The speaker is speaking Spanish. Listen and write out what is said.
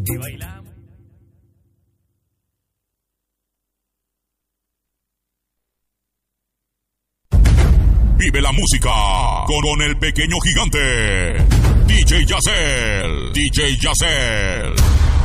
Y bailamos. Vive la música con el pequeño gigante. DJ Yacel. DJ Yacel.